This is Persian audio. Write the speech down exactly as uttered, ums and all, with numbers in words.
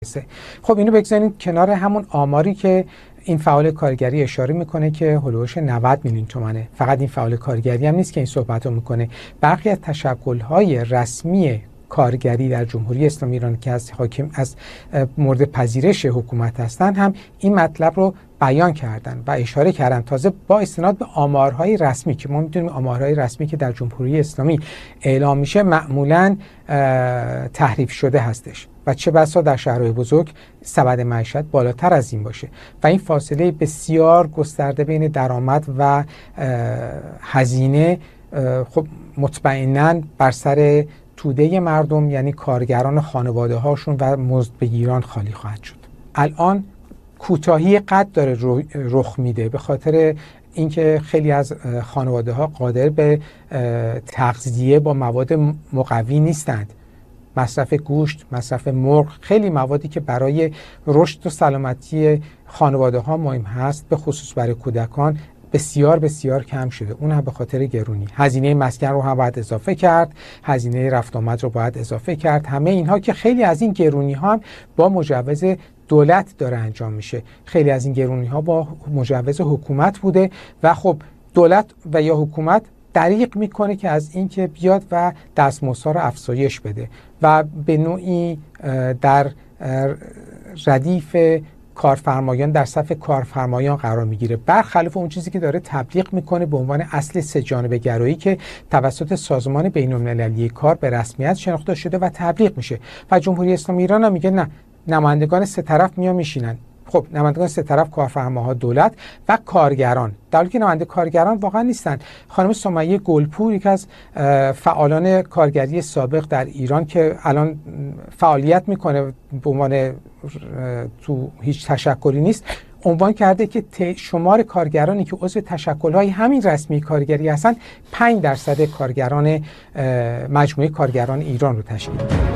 خب اینو بگذارید کنار همون آماری که این فعال کارگری اشاره میکنه که هولوش نود میلیون تومانه. فقط این فعال کارگری هم نیست که این صحبت رو میکنه، برخی از تشکل‌های رسمی کارگری در جمهوری اسلامی ایران که از حاکم از مورد پذیرش حکومت هستند هم این مطلب رو بیان کردن و اشاره کردن، تازه با استناد به آمارهای رسمی که ما میدونیم آمارهای رسمی که در جمهوری اسلامی اعلام میشه معمولاً تحریف شده هستش و چه بسا در شهرهای بزرگ سبد معیشت بالاتر از این باشه و این فاصله بسیار گسترده بین درآمد و هزینه خب مطمئناً بر سر توده مردم یعنی کارگران خانواده هاشون و مزدبگیران خالی خواهد شد. الان کوتاهی قد داره رخ میده به خاطر اینکه خیلی از خانواده ها قادر به تغذیه با مواد مقوی نیستند. مصرف گوشت، مصرف مرغ، خیلی موادی که برای رشد و سلامتی خانواده ها مهم هست به خصوص برای کودکان بسیار بسیار کم شده. اون هم به خاطر گرونی. هزینه مسکن رو هم باید اضافه کرد، هزینه رفت آمد رو باید اضافه کرد. همه اینها که خیلی از این گرونی ها هم با مجوز دولت داره انجام میشه. خیلی از این گرونی ها با مجوز حکومت بوده و خب دولت و یا حکومت دریغ میکنه که از این که بیاد و دستمزدها رو افزایش بده و به نوعی در ردیف کارفرمایان در صف کارفرمایان قرار میگیره، برخلاف اون چیزی که داره تبلیغ میکنه به عنوان اصل سه جانبه گرایی که توسط سازمان بین‌المللی کار به رسمیت شناخته شده و تبلیغ میشه. و جمهوری اسلامی ایران هم میگه نه، نمایندگان سه طرف میان میشینن. خب نمایندگان سه طرف کارفرماها، دولت و کارگران، در حالی که نماینده کارگران واقعا نیستن. خانم سمیه گلپور یک از فعالان کارگری سابق در ایران که الان فعالیت میکنه به عنوان تو هیچ تشکلی نیست، عنوان کرده که شمار کارگرانی که عضو تشکل‌های همین رسمی کارگری هستن پنج درصد کارگران مجموعه کارگران ایران رو تشکیل می‌کنه.